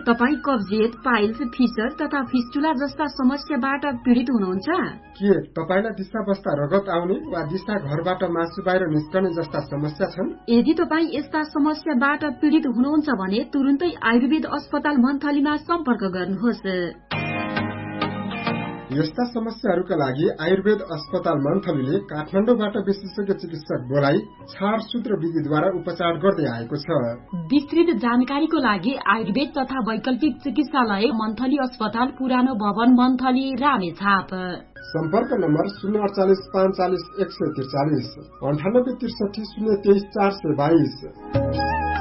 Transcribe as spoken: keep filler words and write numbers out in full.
तपाई कब्जियत, piles, fissure तथा फिस्टुला जस्ता समस्याबाट पीडित हुनुहुन्छ? के तपाईलाई दिशा बस्दा रगत आउने वा दिशा घरबाट मासु बाहिर निस्कने जस्ता समस्या छन्? यदि तपाई यस्ता समस्याबाट पीडित हुनुहुन्छ भने तुरुन्तै आयुर्वेद अस्पताल मन्थलीमा सम्पर्क गर्नुहोस्। यस्ता समस्याहरूका लागि आयुर्वेद अस्पताल मन्थलीले काठमाडौँबाट विशेषज्ञ चिकित्सक बोलाई छाडसूत्र विधिद्वारा उपचार गर्दै आएको छ। विस्तृत जानकारीको लागि आयुर्वेद तथा वैकल्पिक चिकित्सालय मन्थली अस्पताल, पुरानो भवन, मन्थली, रामेछाप। सम्पर्क नम्बर शून्य अडचालिस पाँच चालिस एक सय त्रिचालिस अन्ठानब्बे त्रिसठी शून्य तेइस चार सय बाइस।